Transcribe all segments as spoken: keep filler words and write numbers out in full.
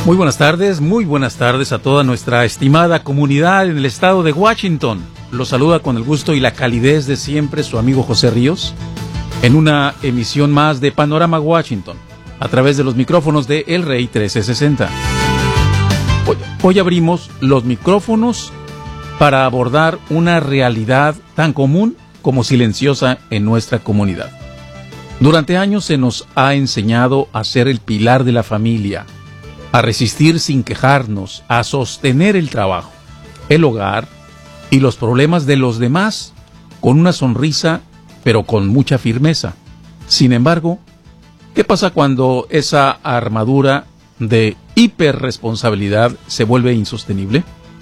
Muy buenas tardes, muy buenas tardes a toda nuestra estimada comunidad en el estado de Washington. Los saluda con el gusto y la calidez de siempre su amigo José Ríos en una emisión más de Panorama Washington a través de los micrófonos de El Rey trece sesenta. Hoy, hoy abrimos los micrófonos para abordar una realidad tan común como silenciosa en nuestra comunidad. Durante años se nos ha enseñado a ser el pilar de la familia, a resistir sin quejarnos, a sostener el trabajo, el hogar y los problemas de los demás con una sonrisa, pero con mucha firmeza. Sin embargo, ¿qué pasa cuando esa armadura de hiperresponsabilidad se vuelve insostenible?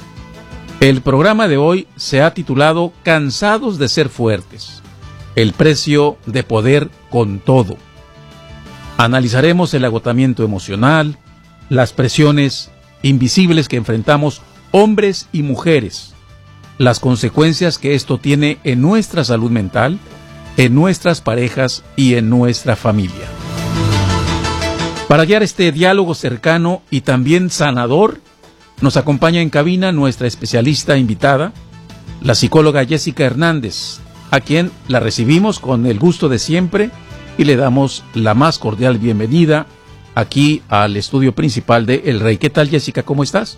El programa de hoy se ha titulado Cansados de ser fuertes, el precio de poder con todo. Analizaremos el agotamiento emocional, las presiones invisibles que enfrentamos hombres y mujeres, las consecuencias que esto tiene en nuestra salud mental, en nuestras parejas y en nuestra familia. Para guiar este diálogo cercano y también sanador, nos acompaña en cabina nuestra especialista invitada, la psicóloga Jessica Hernández, a quien la recibimos con el gusto de siempre y le damos la más cordial bienvenida aquí al estudio principal de El Rey. ¿Qué tal, Jessica? ¿Cómo estás?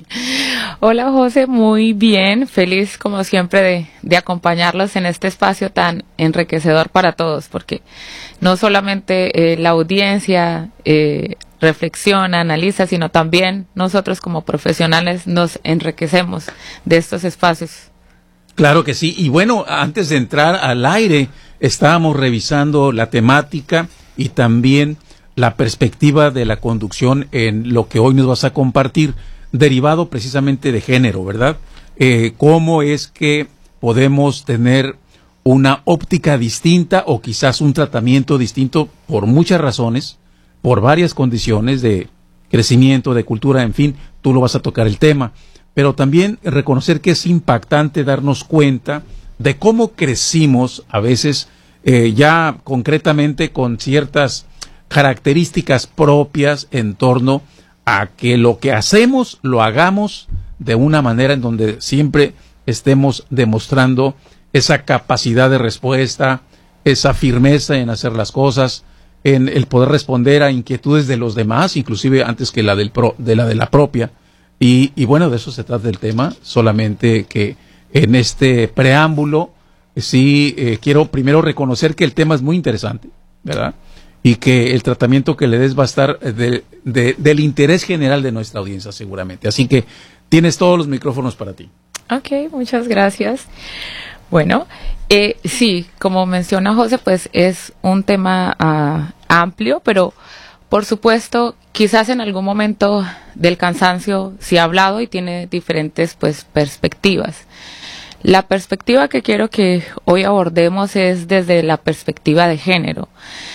Hola, José, muy bien, feliz como siempre de, de acompañarlos en este espacio tan enriquecedor para todos, porque no solamente eh, la audiencia eh, reflexiona, analiza, sino también nosotros como profesionales nos enriquecemos de estos espacios. Claro que sí, y bueno, antes de entrar al aire, estábamos revisando la temática y también la perspectiva de la conducción en lo que hoy nos vas a compartir, derivado precisamente de género, ¿verdad? Eh, ¿Cómo es que podemos tener una óptica distinta o quizás un tratamiento distinto por muchas razones, por varias condiciones de crecimiento, de cultura, en fin, tú lo vas a tocar el tema, pero también reconocer que es impactante darnos cuenta de cómo crecimos a veces eh, ya concretamente con ciertas características propias en torno a que lo que hacemos lo hagamos de una manera en donde siempre estemos demostrando esa capacidad de respuesta, esa firmeza en hacer las cosas, en el poder responder a inquietudes de los demás, inclusive antes que la del pro, de la de la propia. Y, y bueno, de eso se trata el tema, solamente que en este preámbulo sí eh, quiero primero reconocer que el tema es muy interesante, ¿verdad? Y que el tratamiento que le des va a estar de, de, del interés general de nuestra audiencia seguramente. Así que tienes todos los micrófonos para ti. Ok, muchas gracias. Bueno, eh, sí, como menciona José, pues es un tema uh, amplio, pero por supuesto, quizás en algún momento del cansancio se ha hablado y tiene diferentes pues perspectivas. La perspectiva que quiero que hoy abordemos es desde la perspectiva de género,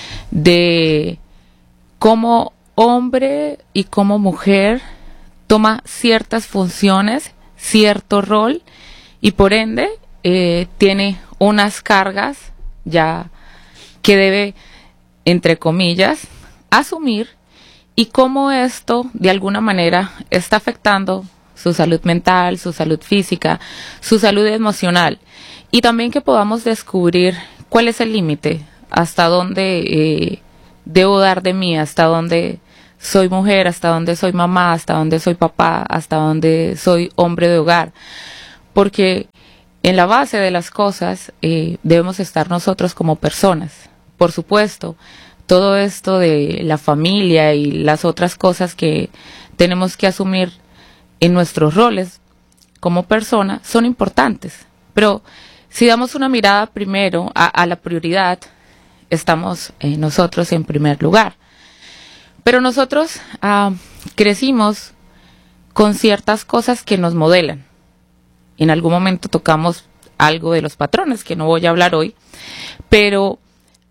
de cómo hombre y cómo mujer toma ciertas funciones, cierto rol y por ende eh, tiene unas cargas ya que debe, entre comillas, asumir y cómo esto de alguna manera está afectando su salud mental, su salud física, su salud emocional y también que podamos descubrir cuál es el límite, hasta dónde eh, debo dar de mí, hasta dónde soy mujer, hasta dónde soy mamá, hasta dónde soy papá, hasta dónde soy hombre de hogar, porque en la base de las cosas eh, debemos estar nosotros como personas. Por supuesto, todo esto de la familia y las otras cosas que tenemos que asumir en nuestros roles como persona son importantes, pero si damos una mirada primero a, a la prioridad, estamos eh, nosotros en primer lugar. Pero nosotros uh, crecimos con ciertas cosas que nos modelan. En algún momento tocamos algo de los patrones, que no voy a hablar hoy, pero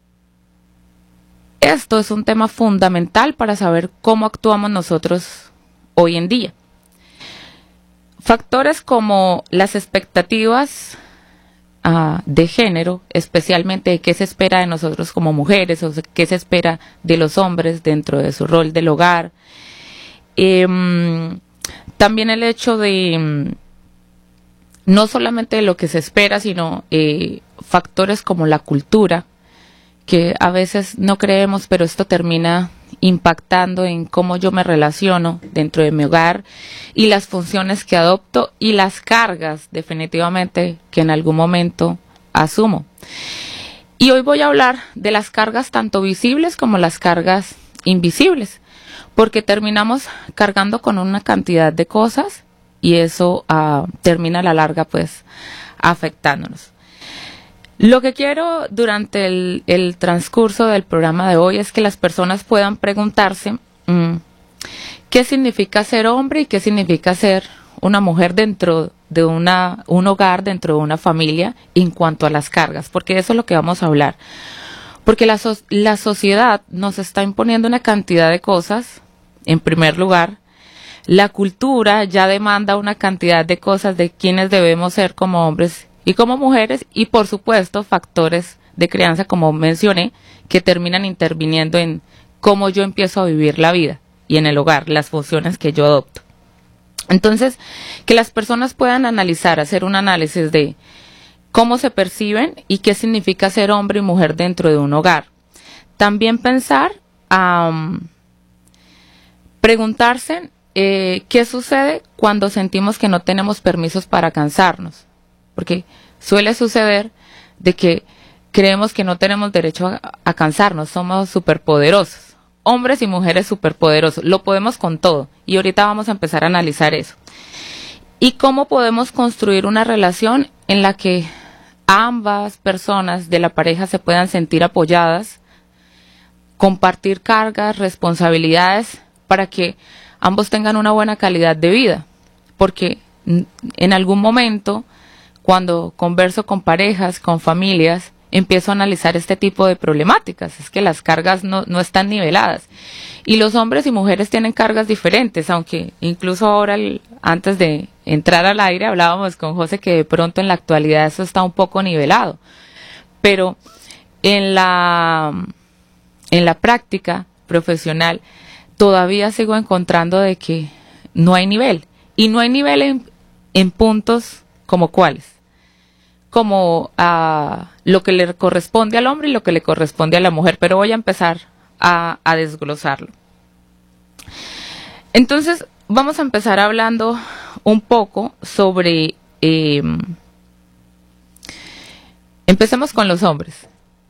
esto es un tema fundamental para saber cómo actuamos nosotros hoy en día. Factores como las expectativas uh, de género, especialmente de qué se espera de nosotros como mujeres o qué se espera de los hombres dentro de su rol del hogar, eh, también el hecho de no solamente de lo que se espera, sino eh, factores como la cultura, que a veces no creemos, pero esto termina impactando en cómo yo me relaciono dentro de mi hogar y las funciones que adopto y las cargas definitivamente que en algún momento asumo. Y hoy voy a hablar de las cargas tanto visibles como las cargas invisibles, porque terminamos cargando con una cantidad de cosas y eso uh, termina a la larga pues afectándonos. Lo que quiero durante el, el transcurso del programa de hoy es que las personas puedan preguntarse mmm, qué significa ser hombre y qué significa ser una mujer dentro de una, un hogar, dentro de una familia, en cuanto a las cargas, porque eso es lo que vamos a hablar. Porque la, so- la sociedad nos está imponiendo una cantidad de cosas, en primer lugar. La cultura ya demanda una cantidad de cosas de quienes debemos ser como hombres y como mujeres, y por supuesto factores de crianza, como mencioné, que terminan interviniendo en cómo yo empiezo a vivir la vida y en el hogar, las funciones que yo adopto. Entonces, que las personas puedan analizar, hacer un análisis de cómo se perciben y qué significa ser hombre y mujer dentro de un hogar. También pensar, um, preguntarse eh, qué sucede cuando sentimos que no tenemos permisos para cansarnos. Porque suele suceder de que creemos que no tenemos derecho a, a cansarnos, somos superpoderosos. Hombres y mujeres superpoderosos, lo podemos con todo. Y ahorita vamos a empezar a analizar eso. Y cómo podemos construir una relación en la que ambas personas de la pareja se puedan sentir apoyadas, compartir cargas, responsabilidades, para que ambos tengan una buena calidad de vida. Porque en algún momento, cuando converso con parejas, con familias, empiezo a analizar este tipo de problemáticas. Es que las cargas no, no están niveladas. Y los hombres y mujeres tienen cargas diferentes, aunque incluso ahora, el, antes de entrar al aire, hablábamos con José que de pronto en la actualidad eso está un poco nivelado. Pero en la, en la práctica profesional todavía sigo encontrando de que no hay nivel. Y no hay nivel en, en puntos como cuáles. Como uh, lo que le corresponde al hombre y lo que le corresponde a la mujer, pero voy a empezar a, a desglosarlo. Entonces, vamos a empezar hablando un poco sobre, eh, empecemos con los hombres.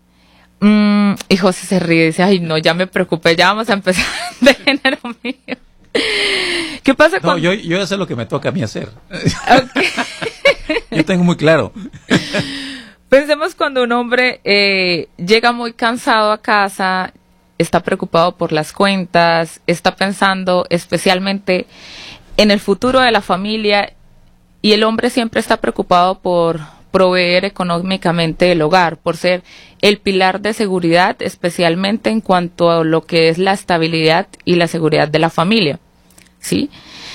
Mm, y José se ríe y dice, ay no, ya me preocupé, ya vamos a empezar de género mío. ¿Qué pasa no, cuando...? yo, yo ya sé lo que me toca a mí hacer. Okay. Yo tengo muy claro. Pensemos cuando un hombre eh, llega muy cansado a casa, está preocupado por las cuentas, está pensando especialmente en el futuro de la familia, y el hombre siempre está preocupado por proveer económicamente el hogar, por ser el pilar de seguridad, especialmente en cuanto a lo que es la estabilidad y la seguridad de la familia, ¿sí?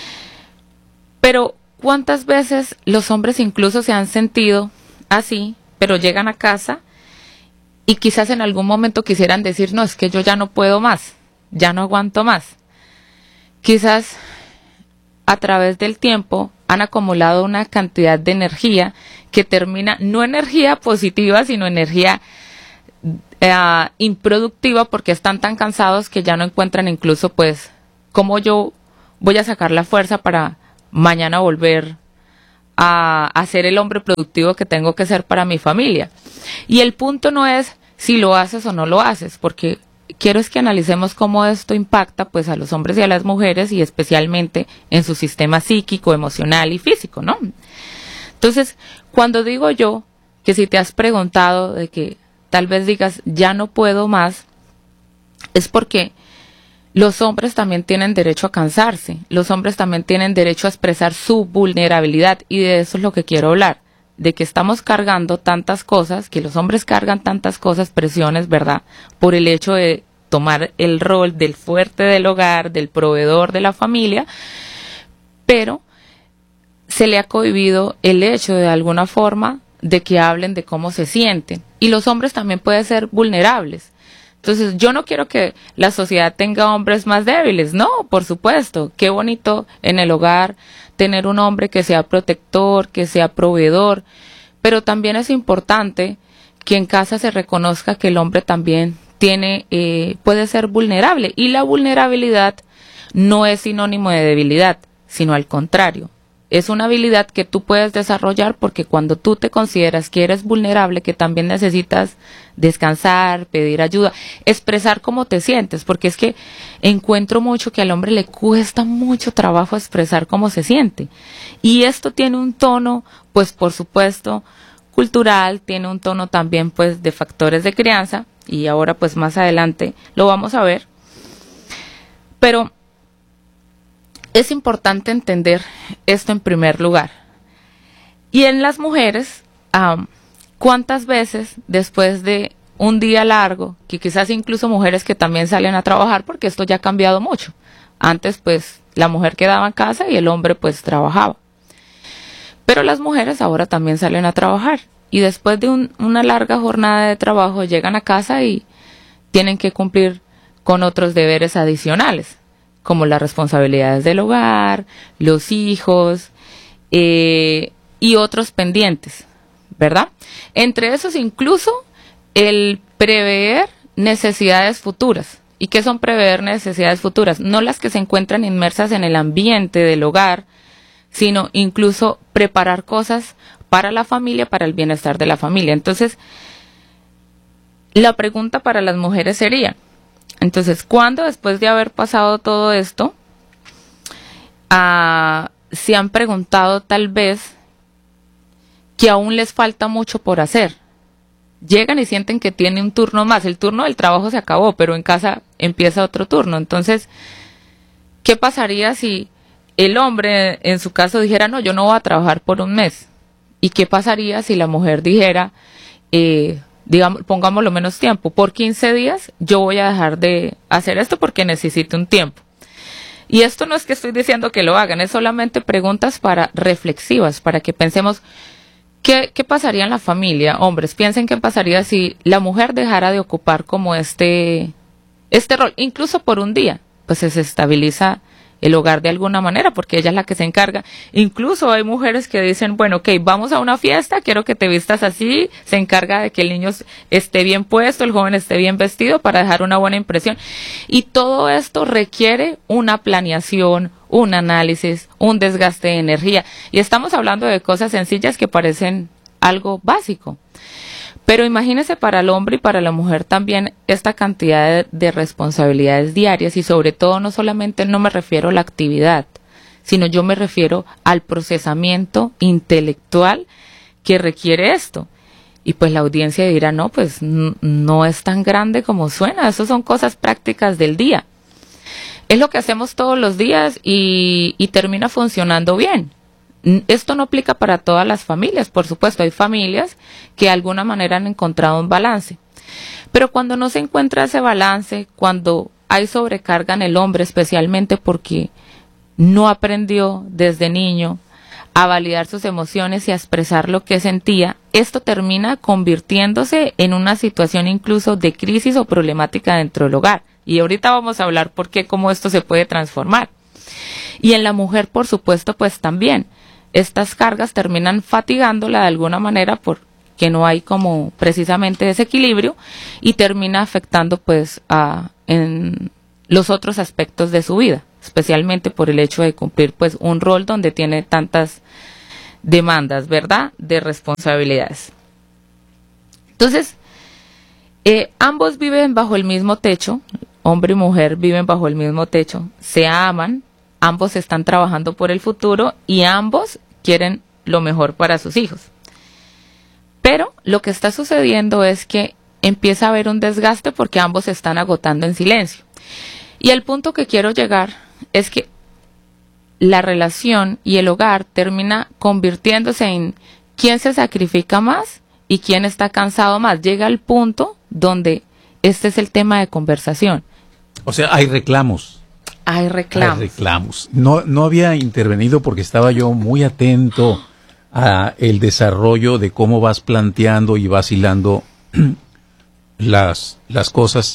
Pero ¿cuántas veces los hombres incluso se han sentido así, pero llegan a casa y quizás en algún momento quisieran decir, no, es que yo ya no puedo más, ya no aguanto más? Quizás a través del tiempo han acumulado una cantidad de energía que termina, no energía positiva, sino energía eh, improductiva, porque están tan cansados que ya no encuentran incluso pues cómo yo voy a sacar la fuerza para mañana volver a, a ser el hombre productivo que tengo que ser para mi familia. Y el punto no es si lo haces o no lo haces, porque quiero es que analicemos cómo esto impacta pues a los hombres y a las mujeres, y especialmente en su sistema psíquico, emocional y físico, ¿no? Entonces, cuando digo yo que si te has preguntado de que tal vez digas ya no puedo más, es porque los hombres también tienen derecho a cansarse, los hombres también tienen derecho a expresar su vulnerabilidad, y de eso es lo que quiero hablar, de que estamos cargando tantas cosas, que los hombres cargan tantas cosas, presiones, ¿verdad? Por el hecho de tomar el rol del fuerte del hogar, del proveedor de la familia, pero se le ha cohibido el hecho de alguna forma de que hablen de cómo se sienten. Y los hombres también pueden ser vulnerables. Entonces, yo no quiero que la sociedad tenga hombres más débiles. No, por supuesto. Qué bonito en el hogar tener un hombre que sea protector, que sea proveedor. Pero también es importante que en casa se reconozca que el hombre también tiene, eh, puede ser vulnerable. Y la vulnerabilidad no es sinónimo de debilidad, sino al contrario. Es una habilidad que tú puedes desarrollar porque cuando tú te consideras que eres vulnerable, que también necesitas descansar, pedir ayuda, expresar cómo te sientes, porque es que encuentro mucho que al hombre le cuesta mucho trabajo expresar cómo se siente. Y esto tiene un tono, pues por supuesto, cultural, tiene un tono también pues de factores de crianza, y ahora pues más adelante lo vamos a ver. Pero es importante entender esto en primer lugar. Y en las mujeres, um, ¿cuántas veces después de un día largo, que quizás incluso mujeres que también salen a trabajar, porque esto ya ha cambiado mucho? Antes pues la mujer quedaba en casa y el hombre pues trabajaba. Pero las mujeres ahora también salen a trabajar. Y después de un, una larga jornada de trabajo llegan a casa y tienen que cumplir con otros deberes adicionales, como las responsabilidades del hogar, los hijos eh, y otros pendientes, ¿verdad? Entre esos incluso el prever necesidades futuras. ¿Y qué son prever necesidades futuras? No las que se encuentran inmersas en el ambiente del hogar, sino incluso preparar cosas para la familia, para el bienestar de la familia. Entonces, la pregunta para las mujeres sería, entonces, ¿cuándo después de haber pasado todo esto, uh, se han preguntado tal vez que aún les falta mucho por hacer? Llegan y sienten que tiene un turno más. El turno del trabajo se acabó, pero en casa empieza otro turno. Entonces, ¿qué pasaría si el hombre, en su caso, dijera, no, yo no voy a trabajar por un mes? ¿Y qué pasaría si la mujer dijera, eh, digamos, pongámoslo menos tiempo, por quince días yo voy a dejar de hacer esto porque necesito un tiempo? Y esto no es que estoy diciendo que lo hagan, es solamente preguntas para reflexivas, para que pensemos qué, qué pasaría en la familia. Hombres, piensen qué pasaría si la mujer dejara de ocupar como este, este rol, incluso por un día, pues se estabiliza el hogar de alguna manera, porque ella es la que se encarga. Incluso hay mujeres que dicen, bueno, ok, vamos a una fiesta, quiero que te vistas así, se encarga de que el niño esté bien puesto, el joven esté bien vestido para dejar una buena impresión. Y todo esto requiere una planeación, un análisis, un desgaste de energía. Y estamos hablando de cosas sencillas que parecen algo básico. Pero imagínese para el hombre y para la mujer también esta cantidad de, de responsabilidades diarias, y sobre todo no solamente no me refiero a la actividad, sino yo me refiero al procesamiento intelectual que requiere esto. Y pues la audiencia dirá, no, pues n- no es tan grande como suena, eso son cosas prácticas del día. Es lo que hacemos todos los días y, y termina funcionando bien. Esto no aplica para todas las familias, por supuesto, hay familias que de alguna manera han encontrado un balance. Pero cuando no se encuentra ese balance, cuando hay sobrecarga en el hombre, especialmente porque no aprendió desde niño a validar sus emociones y a expresar lo que sentía, esto termina convirtiéndose en una situación incluso de crisis o problemática dentro del hogar. Y ahorita vamos a hablar por qué, cómo esto se puede transformar. Y en la mujer, por supuesto, pues también. Estas cargas terminan fatigándola de alguna manera porque no hay como precisamente ese equilibrio, y termina afectando pues a, en los otros aspectos de su vida, especialmente por el hecho de cumplir pues un rol donde tiene tantas demandas, ¿verdad?, de responsabilidades. Entonces, eh, ambos viven bajo el mismo techo, hombre y mujer viven bajo el mismo techo, se aman, ambos están trabajando por el futuro y ambos quieren lo mejor para sus hijos. Pero lo que está sucediendo es que empieza a haber un desgaste porque ambos se están agotando en silencio. Y el punto que quiero llegar es que la relación y el hogar termina convirtiéndose en quién se sacrifica más y quién está cansado más. Llega al punto donde este es el tema de conversación. O sea, hay reclamos. Hay reclamos. Hay reclamos. No, no había intervenido porque estaba yo muy atento a el desarrollo de cómo vas planteando y vas hilando las, las cosas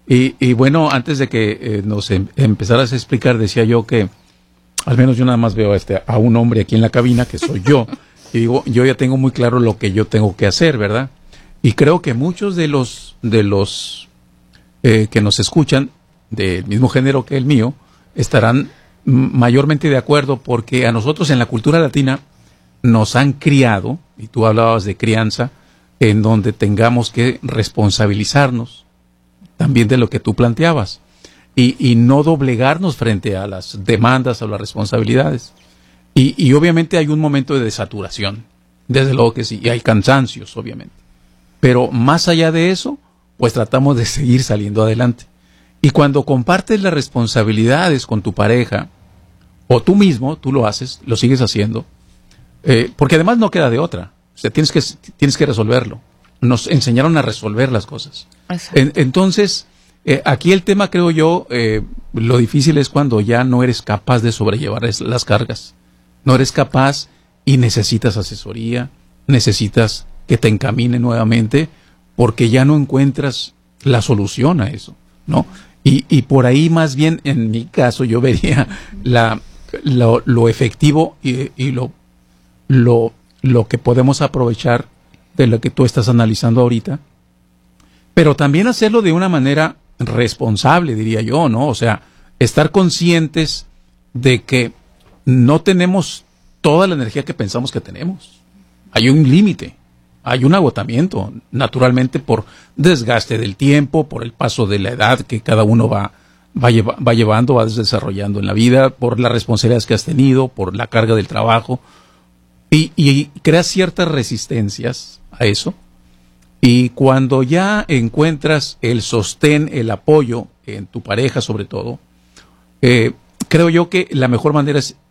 Y, y bueno, antes de que eh, nos em, empezaras a explicar, decía yo que, al menos yo nada más veo a, este, a un hombre aquí en la cabina, que soy yo, y digo, yo ya tengo muy claro lo que yo tengo que hacer, ¿verdad? Y creo que muchos de los, de los eh, que nos escuchan, del mismo género que el mío, estarán mayormente de acuerdo, porque a nosotros en la cultura latina nos han criado, y tú hablabas de crianza, en donde tengamos que responsabilizarnos también de lo que tú planteabas y, y no doblegarnos frente a las demandas o las responsabilidades. Y, y obviamente hay un momento de desaturación, desde luego que sí, y hay cansancios, obviamente. Pero más allá de eso, pues tratamos de seguir saliendo adelante. Y cuando compartes las responsabilidades con tu pareja, o tú mismo, tú lo haces, lo sigues haciendo, eh, porque además no queda de otra. O sea, tienes que, tienes que resolverlo. Nos enseñaron a resolver las cosas. En, entonces, eh, aquí el tema, creo yo, eh, lo difícil es cuando ya no eres capaz de sobrellevar es, las cargas. No eres capaz y necesitas asesoría, necesitas que te encamine nuevamente, porque ya no encuentras la solución a eso, ¿no? Y, y por ahí más bien, en mi caso, yo vería la, lo, lo efectivo y, y lo, lo, lo que podemos aprovechar de lo que tú estás analizando ahorita, pero también hacerlo de una manera responsable, diría yo, ¿no? O sea, estar conscientes de que no tenemos toda la energía que pensamos que tenemos. Hay un límite, hay un agotamiento, naturalmente por desgaste del tiempo, por el paso de la edad que cada uno va, va, lleva, va llevando, va desarrollando en la vida, por las responsabilidades que has tenido, por la carga del trabajo, y, y creas ciertas resistencias a eso. Y cuando ya encuentras el sostén, el apoyo en tu pareja sobre todo, eh, creo yo que la mejor manera es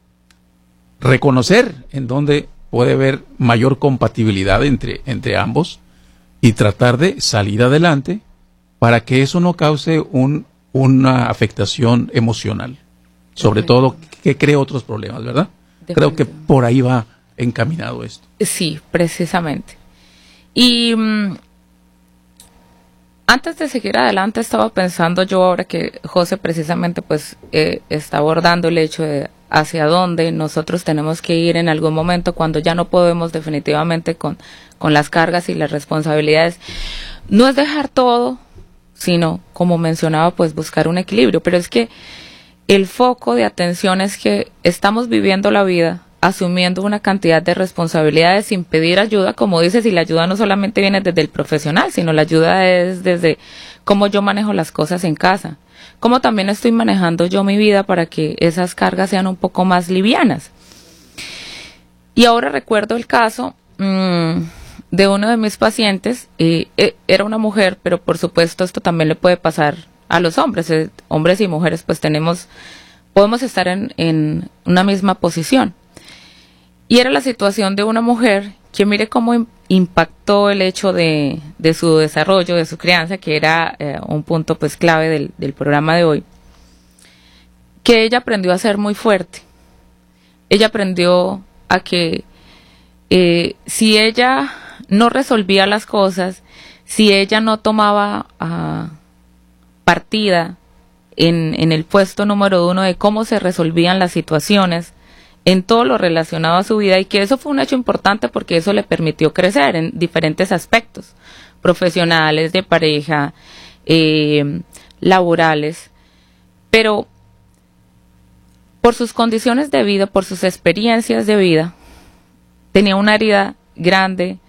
reconocer en dónde puede haber mayor compatibilidad entre, entre ambos y tratar de salir adelante para que eso no cause un, una afectación emocional, sobre todo que cree otros problemas, ¿verdad? Creo que por ahí va encaminado esto. Sí, precisamente. Y um, antes de seguir adelante estaba pensando yo ahora que José precisamente pues eh, está abordando el hecho de hacia dónde nosotros tenemos que ir en algún momento cuando ya no podemos definitivamente con, con las cargas y las responsabilidades. No es dejar todo, sino, como mencionaba, pues buscar un equilibrio. Pero es que el foco de atención es que estamos viviendo la vida asumiendo una cantidad de responsabilidades sin pedir ayuda, como dices, y la ayuda no solamente viene desde el profesional, sino la ayuda es desde cómo yo manejo las cosas en casa. Cómo también estoy manejando yo mi vida para que esas cargas sean un poco más livianas. Y ahora recuerdo el caso mmm, de uno de mis pacientes, eh, eh, era una mujer, pero por supuesto esto también le puede pasar a los hombres, eh, hombres y mujeres pues tenemos, podemos estar en, en una misma posición. Y era la situación de una mujer que mire cómo im- impactó el hecho de, de su desarrollo, de su crianza, que era eh, un punto pues clave del, del programa de hoy, que ella aprendió a ser muy fuerte. Ella aprendió a que eh, si ella no resolvía las cosas, si ella no tomaba uh, partida en, en el puesto número uno de cómo se resolvían las situaciones, en todo lo relacionado a su vida, y que eso fue un hecho importante porque eso le permitió crecer en diferentes aspectos, profesionales, de pareja, eh, laborales, pero por sus condiciones de vida, por sus experiencias de vida, tenía una herida grande